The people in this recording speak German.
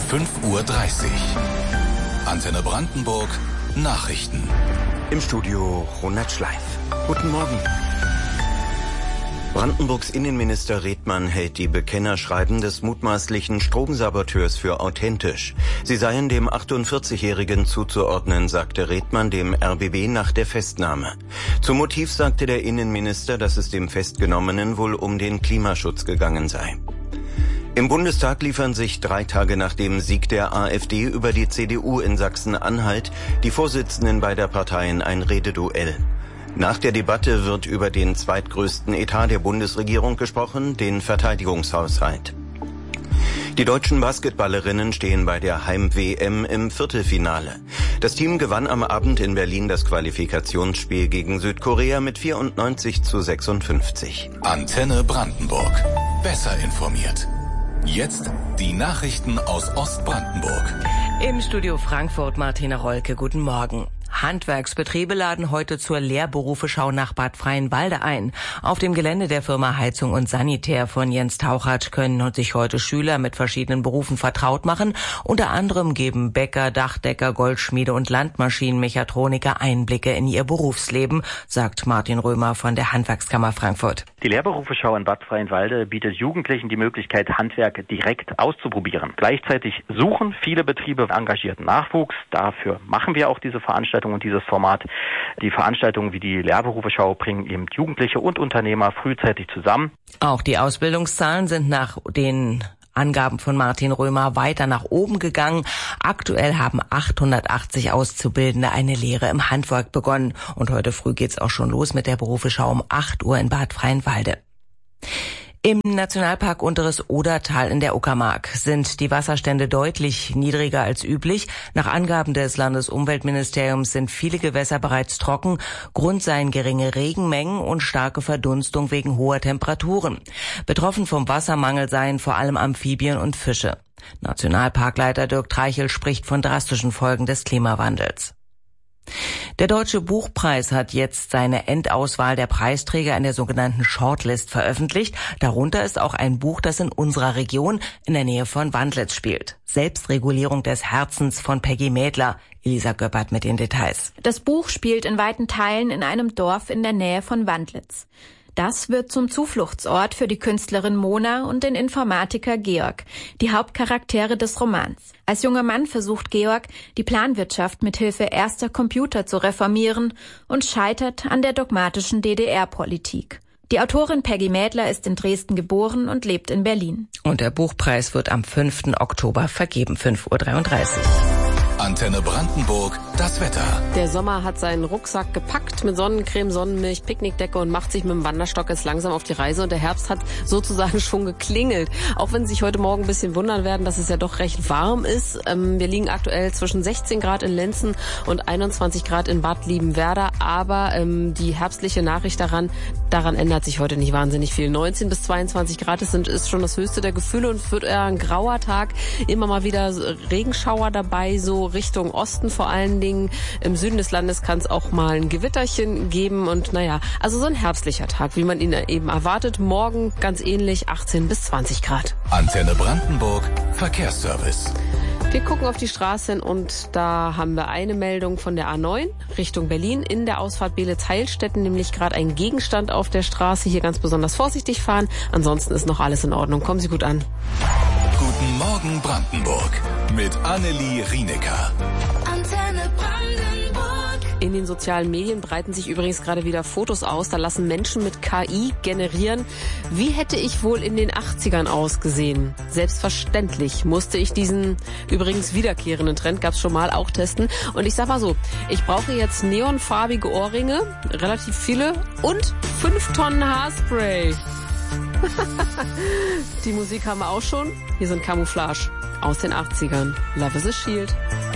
5:30 Uhr. Antenne Brandenburg Nachrichten. Im Studio Ronald Schleif. Guten Morgen. Brandenburgs Innenminister Redmann hält die Bekennerschreiben des mutmaßlichen Stromsaboteurs für authentisch. Sie seien dem 48-Jährigen zuzuordnen, sagte Redmann dem RBB nach der Festnahme. Zum Motiv sagte der Innenminister, dass es dem Festgenommenen wohl um den Klimaschutz gegangen sei. Im Bundestag liefern sich 3 Tage nach dem Sieg der AfD über die CDU in Sachsen-Anhalt die Vorsitzenden beider Parteien ein Rededuell. Nach der Debatte wird über den zweitgrößten Etat der Bundesregierung gesprochen, den Verteidigungshaushalt. Die deutschen Basketballerinnen stehen bei der Heim-WM im Viertelfinale. Das Team gewann am Abend in Berlin das Qualifikationsspiel gegen Südkorea mit 94:56. Antenne Brandenburg. Besser informiert. Jetzt die Nachrichten aus Ostbrandenburg. Im Studio Frankfurt Martina Rolke, guten Morgen. Handwerksbetriebe laden heute zur Lehrberufeschau nach Bad Freienwalde ein. Auf dem Gelände der Firma Heizung und Sanitär von Jens Tauchatsch können sich heute Schüler mit verschiedenen Berufen vertraut machen. Unter anderem geben Bäcker, Dachdecker, Goldschmiede und Landmaschinenmechatroniker Einblicke in ihr Berufsleben, sagt Martin Römer von der Handwerkskammer Frankfurt. Die Lehrberufeschau in Bad Freienwalde bietet Jugendlichen die Möglichkeit, Handwerk direkt auszuprobieren. Gleichzeitig suchen viele Betriebe engagierten Nachwuchs. Dafür machen wir auch diese Veranstaltung und dieses Format. Die Veranstaltungen wie die Lehrberufeschau bringen eben Jugendliche und Unternehmer frühzeitig zusammen. Auch die Ausbildungszahlen sind nach den Angaben von Martin Römer weiter nach oben gegangen. Aktuell haben 880 Auszubildende eine Lehre im Handwerk begonnen. Und heute früh geht's auch schon los mit der Berufeschau um 8 Uhr in Bad Freienwalde. Im Nationalpark Unteres Odertal in der Uckermark sind die Wasserstände deutlich niedriger als üblich. Nach Angaben des Landesumweltministeriums sind viele Gewässer bereits trocken. Grund seien geringe Regenmengen und starke Verdunstung wegen hoher Temperaturen. Betroffen vom Wassermangel seien vor allem Amphibien und Fische. Nationalparkleiter Dirk Treichel spricht von drastischen Folgen des Klimawandels. Der Deutsche Buchpreis hat jetzt seine Endauswahl der Preisträger in der sogenannten Shortlist veröffentlicht. Darunter ist auch ein Buch, das in unserer Region in der Nähe von Wandlitz spielt. Selbstregulierung des Herzens von Peggy Mädler. Elisa Göppert mit den Details. Das Buch spielt in weiten Teilen in einem Dorf in der Nähe von Wandlitz. Das wird zum Zufluchtsort für die Künstlerin Mona und den Informatiker Georg, die Hauptcharaktere des Romans. Als junger Mann versucht Georg, die Planwirtschaft mit Hilfe erster Computer zu reformieren und scheitert an der dogmatischen DDR-Politik. Die Autorin Peggy Mädler ist in Dresden geboren und lebt in Berlin. Und der Buchpreis wird am 5. Oktober vergeben, 5:33 Uhr. Antenne Brandenburg, das Wetter. Der Sommer hat seinen Rucksack gepackt mit Sonnencreme, Sonnenmilch, Picknickdecke und macht sich mit dem Wanderstock jetzt langsam auf die Reise. Und der Herbst hat sozusagen schon geklingelt. Auch wenn Sie sich heute Morgen ein bisschen wundern werden, dass es ja doch recht warm ist. Wir liegen aktuell zwischen 16 Grad in Lenzen und 21 Grad in Bad Liebenwerda. Aber die herbstliche Nachricht daran ändert sich heute nicht wahnsinnig viel. 19 bis 22 Grad ist schon das höchste der Gefühle und es wird eher ein grauer Tag. Immer mal wieder Regenschauer dabei, so Richtung Osten vor allen Dingen. Im Süden des Landes kann es auch mal ein Gewitterchen geben und also so ein herbstlicher Tag, wie man ihn eben erwartet. Morgen ganz ähnlich, 18 bis 20 Grad. Antenne Brandenburg, Verkehrsservice. Wir gucken auf die Straße hin und da haben wir eine Meldung von der A9 Richtung Berlin. In der Ausfahrt Beelitz-Heilstätten nämlich gerade ein Gegenstand auf der Straße. Hier ganz besonders vorsichtig fahren. Ansonsten ist noch alles in Ordnung. Kommen Sie gut an. Guten Morgen Brandenburg mit Annelie Rienecker. Antenne Brandenburg. In den sozialen Medien breiten sich übrigens gerade wieder Fotos aus. Da lassen Menschen mit KI generieren. Wie hätte ich wohl in den 80ern ausgesehen? Selbstverständlich musste ich diesen übrigens wiederkehrenden Trend, gab's schon mal, auch testen. Und ich sag mal so, ich brauche jetzt neonfarbige Ohrringe, relativ viele und 5 Tonnen Haarspray. Die Musik haben wir auch schon. Hier sind Camouflage aus den 80ern. Love is a Shield.